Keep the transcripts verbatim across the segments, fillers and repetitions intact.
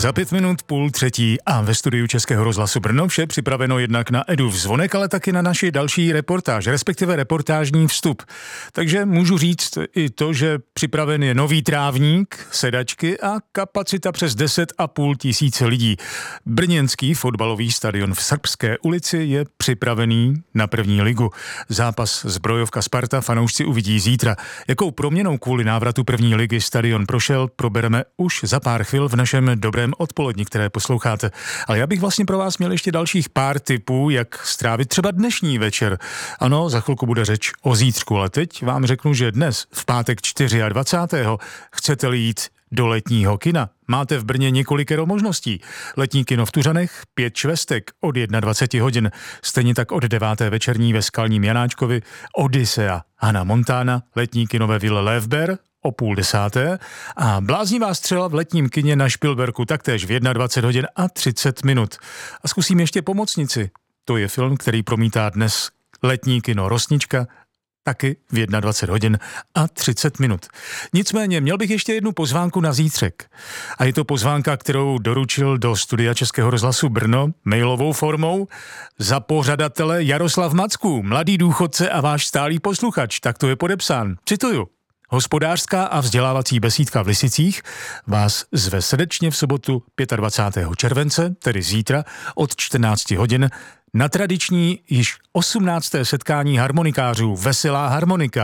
Za pět minut půl třetí a ve studiu Českého rozhlasu Brno vše připraveno jednak na Edův zvonek, ale taky na naši další reportáž, respektive reportážní vstup. Takže můžu říct i to, že připraven je nový trávník, sedačky a kapacita přes deset a půl tisíce lidí. Brněnský fotbalový stadion v Srbské ulici je připravený na první ligu. Zápas Zbrojovka Sparta fanoušci uvidí zítra. Jakou proměnou kvůli návratu první ligy stadion prošel, probereme už za pár chvil v našem dobrém odpoledni, které posloucháte. Ale já bych vlastně pro vás měl ještě dalších pár tipů, jak strávit třeba dnešní večer. Ano, za chvilku bude řeč o zítřku, ale teď vám řeknu, že dnes, v pátek dvacátého čtvrtého chcete-li jít do letního kina. Máte v Brně několikero možností. Letní kino v Tuřanech, pět švestek od dvacet jedna hodin, stejně tak od deváté večerní ve Skalním Janáčkovi, Odyssea Hannah Montana, letní kino ve Ville Lévber o půl desáté a bláznivá střela v letním kině na Špilberku taktéž v dvacet jedna hodin a třicet minut. A zkusím ještě Pomocnici. To je film, který promítá dnes letní kino Rosnička, taky v dvacet jedna hodin a třicet minut. Nicméně měl bych ještě jednu pozvánku na zítřek. A je to pozvánka, kterou doručil do studia Českého rozhlasu Brno mailovou formou za pořadatele Jaroslav Macků, mladý důchodce a váš stálý posluchač. Tak to je podepsán. Cituju. Hospodářská a vzdělávací besídka v Lisicích vás zve srdečně v sobotu dvacátého pátého července, tedy zítra, od čtrnáct hodin na tradiční již osmnácté setkání harmonikářů Veselá harmonika.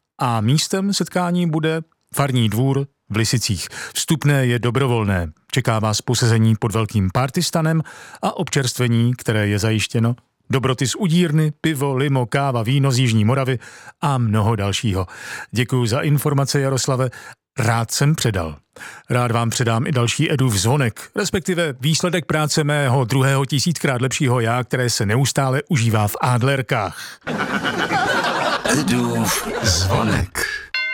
A místem setkání bude farní dvůr v Lisicích. Vstupné je dobrovolné. Čeká vás posezení pod velkým partystanem a občerstvení, které je zajištěno. Dobroty z udírny, pivo, limo, káva, víno z Jižní Moravy a mnoho dalšího. Děkuji za informace, Jaroslave. Rád jsem předal. Rád vám předám i další Edův zvonek, respektive výsledek práce mého druhého tisíckrát lepšího já, které se neustále užívá v Adlerkách. Edův zvonek.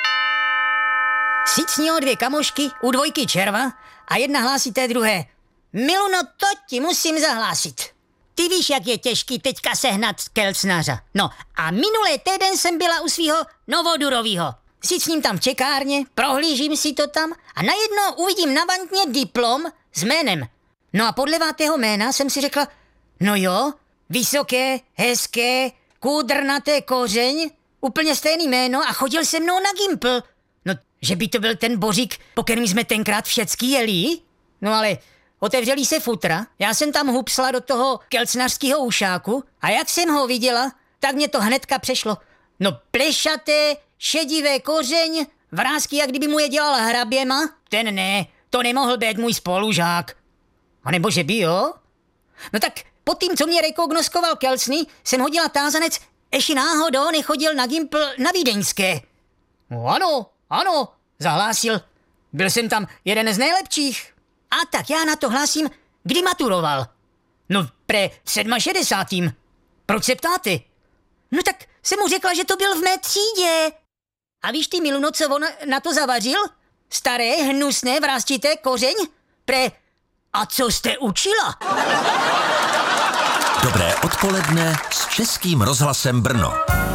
Sicnilo dvě kamošky u dvojky červa a jedna hlásí té druhé. Miluno, to ti musím zahlásit. Ty víš, jak je těžký teďka sehnat kelcnaře. No a minulý týden jsem byla u svýho novodurovýho. Sicním tam v čekárně, prohlížím si to tam a najednou uvidím na vantně diplom s jménem. No a podle vátého jména jsem si řekla, no jo, vysoké, hezké, kůdrnaté kořeň, úplně stejný jméno a chodil se mnou na Gimpl. No, že by to byl ten Bořík, po kterým jsme tenkrát všecky jeli? No ale otevřeli se futra, já jsem tam hupsla do toho kelcnařského ušáku a jak jsem ho viděla, tak mě to hnedka přešlo. No plešaté, šedivé kořeň, vrásky, jak kdyby mu je dělala hraběma, ten ne, to nemohl být můj spolužák. A nebo že by jo? No tak po tím, co mě rekognoskoval kelcny, jsem hodila tázanec, eši náhodou nechodil na Gimpl na Vídeňské. No ano, ano, zahlásil, byl jsem tam jeden z nejlepších. A tak já na to hlásím, kdy maturoval. No pre šedesátým. Proč se ptáte? No tak jsem mu řekla, že to byl v mé třídě. A víš ty, Miluno, co on na to zavařil? Staré, hnusné, vrásčité kořeň? Pre... A co jste učila? Dobré odpoledne s Českým rozhlasem Brno.